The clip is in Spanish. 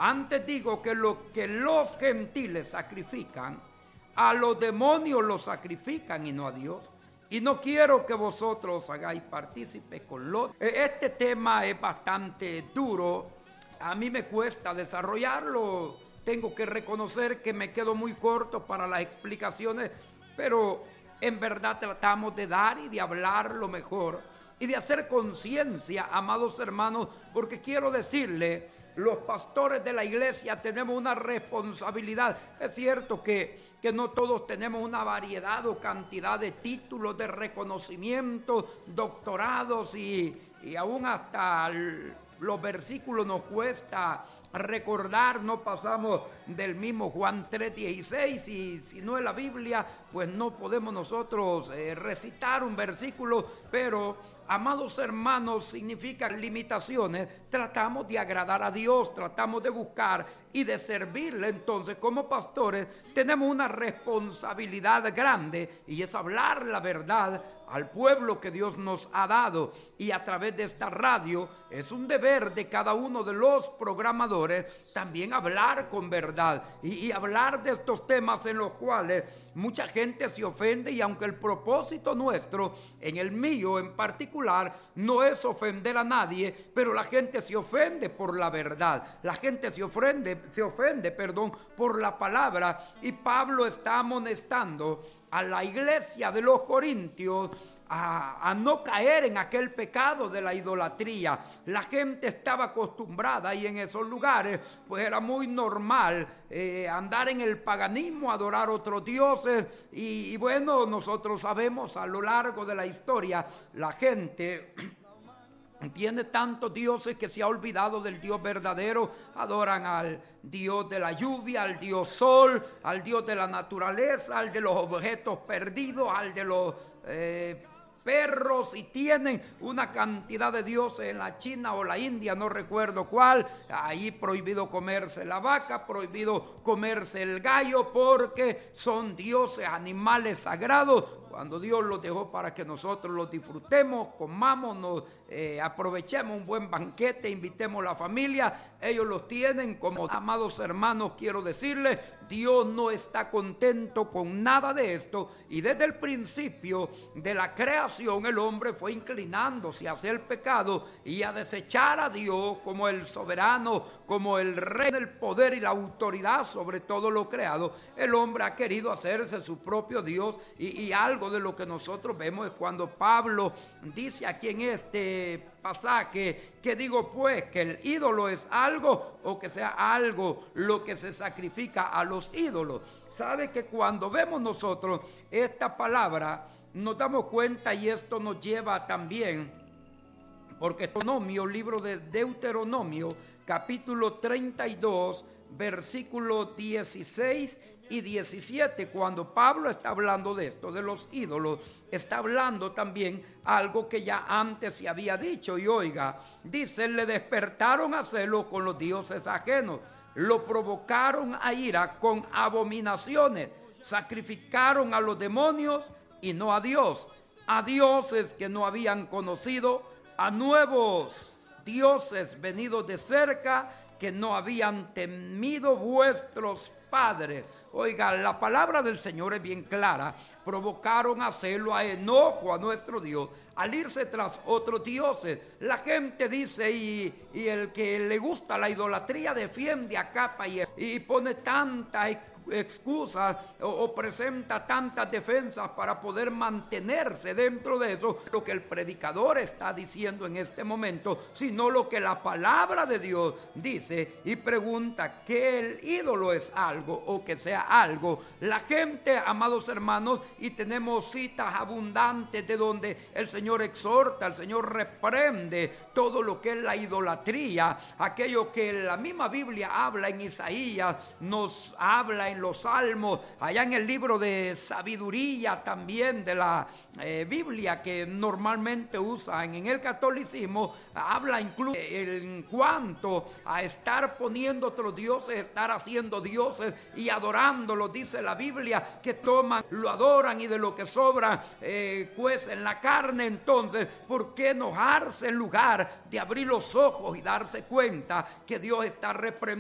Antes digo que lo que los gentiles sacrifican, a los demonios los sacrifican y no a Dios. Y no quiero que vosotros hagáis partícipes con los... Este tema es bastante duro. A mí me cuesta desarrollarlo. Tengo que reconocer que me quedo muy corto para las explicaciones, pero en verdad tratamos de dar y de hablar lo mejor y de hacer conciencia, amados hermanos, porque quiero decirle, los pastores de la iglesia tenemos una responsabilidad. Es cierto que no todos tenemos una variedad o cantidad de títulos de reconocimiento, doctorados y aún hasta los versículos nos cuesta recordar, no pasamos del mismo Juan 3:16 y si no es la Biblia, pues no podemos nosotros recitar un versículo, pero amados hermanos, significa limitaciones. Tratamos de agradar a Dios, tratamos de buscar y de servirle. Entonces, como pastores, tenemos una responsabilidad grande y es hablar la verdad al pueblo que Dios nos ha dado. Y a través de esta radio es un deber de cada uno de los programadores también hablar con verdad y hablar de estos temas en los cuales mucha gente se ofende, y aunque el propósito nuestro, en el mío en particular, no es ofender a nadie, pero la gente se ofende por la verdad, la gente se ofende, por la palabra. Y Pablo está amonestando a la iglesia de los Corintios a no caer en aquel pecado de la idolatría. La gente estaba acostumbrada y en esos lugares pues era muy normal andar en el paganismo, adorar otros dioses y bueno, nosotros sabemos a lo largo de la historia la gente tiene tantos dioses que se ha olvidado del Dios verdadero. Adoran al Dios de la lluvia, al Dios sol, al Dios de la naturaleza, al de los objetos perdidos, al de los perros, y tienen una cantidad de dioses en la China o la India, no recuerdo cuál. Ahí prohibido comerse la vaca, prohibido comerse el gallo, porque son dioses, animales sagrados, cuando Dios los dejó para que nosotros los disfrutemos, comamos, nos aprovechemos un buen banquete, invitemos a la familia. Ellos los tienen como... Amados hermanos, quiero decirles, Dios no está contento con nada de esto, y desde el principio de la creación el hombre fue inclinándose hacia el pecado y a desechar a Dios como el soberano, como el rey del poder y la autoridad sobre todo lo creado. El hombre ha querido hacerse su propio Dios, y algo de lo que nosotros vemos es cuando Pablo dice aquí en este pasaje, que digo pues, que el ídolo es algo, o que sea algo lo que se sacrifica a los ídolos. Sabe que cuando vemos nosotros esta palabra nos damos cuenta, y esto nos lleva también, porque Deuteronomio, libro de Deuteronomio, capítulo 32, versículos 16 y 17, cuando Pablo está hablando de esto, de los ídolos, está hablando también algo que ya antes se había dicho. Y oiga, dice: le despertaron a celos con los dioses ajenos, lo provocaron a ira con abominaciones, sacrificaron a los demonios y no a dioses que no habían conocido, a nuevos dioses venidos de cerca que no habían temido vuestros padres. Oiga, la palabra del Señor es bien clara. Provocaron a celo, a enojo a nuestro Dios al irse tras otros dioses. La gente dice, y el que le gusta la idolatría defiende a capa y pone tantas excusas o presenta tantas defensas para poder mantenerse dentro de eso, lo que el predicador está diciendo en este momento, sino lo que la palabra de Dios dice, y pregunta que el ídolo es algo o que sea algo. La gente, amados hermanos, y tenemos citas abundantes de donde el Señor exhorta, el Señor reprende todo lo que es la idolatría, aquello que la misma Biblia habla en Isaías, nos habla en los Salmos, allá en el libro de sabiduría también de la Biblia que normalmente usan en el catolicismo, habla incluso en cuanto a estar poniendo otros dioses, estar haciendo dioses y adorándolos. Dice la Biblia que toman, lo adoran y de lo que sobra cuecen la carne. Entonces, ¿por qué enojarse en lugar de abrir los ojos y darse cuenta que Dios está reprendiendo